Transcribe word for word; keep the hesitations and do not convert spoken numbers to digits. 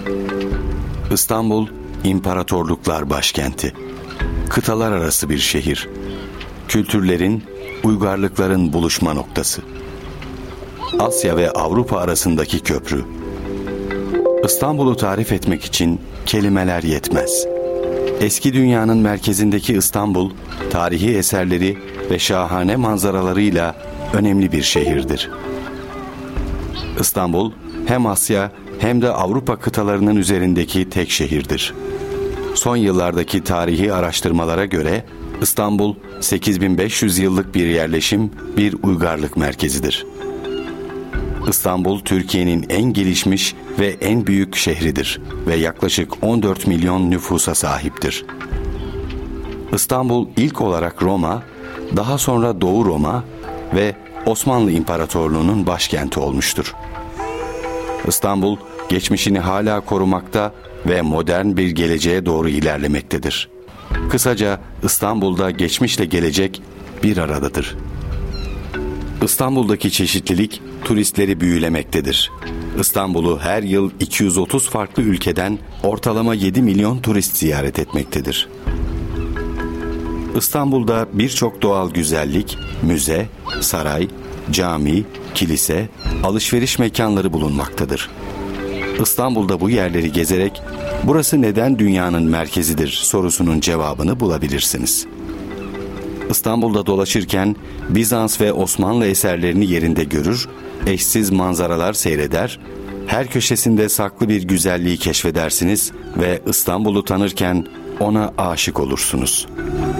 İstanbul, imparatorluklar başkenti. Kıtalar arası bir şehir. Kültürlerin, uygarlıkların buluşma noktası. Asya ve Avrupa arasındaki köprü. İstanbul'u tarif etmek için kelimeler yetmez. Eski dünyanın merkezindeki İstanbul, tarihi eserleri ve şahane manzaralarıyla önemli bir şehirdir. İstanbul, hem Asya hem de Avrupa kıtalarının üzerindeki tek şehirdir. Son yıllardaki tarihi araştırmalara göre İstanbul, sekiz bin beş yüz yıllık bir yerleşim, bir uygarlık merkezidir. İstanbul, Türkiye'nin en gelişmiş ve en büyük şehridir ve yaklaşık on dört milyon nüfusa sahiptir. İstanbul ilk olarak Roma, daha sonra Doğu Roma ve Osmanlı İmparatorluğu'nun başkenti olmuştur. İstanbul, geçmişini hala korumakta ve modern bir geleceğe doğru ilerlemektedir. Kısaca İstanbul'da geçmişle gelecek bir aradadır. İstanbul'daki çeşitlilik turistleri büyülemektedir. İstanbul'u her yıl iki yüz otuz farklı ülkeden ortalama yedi milyon turist ziyaret etmektedir. İstanbul'da birçok doğal güzellik, müze, saray, cami, kilise, alışveriş mekanları bulunmaktadır. İstanbul'da bu yerleri gezerek burası neden dünyanın merkezidir sorusunun cevabını bulabilirsiniz. İstanbul'da dolaşırken Bizans ve Osmanlı eserlerini yerinde görür, eşsiz manzaralar seyreder, her köşesinde saklı bir güzelliği keşfedersiniz ve İstanbul'u tanırken ona aşık olursunuz.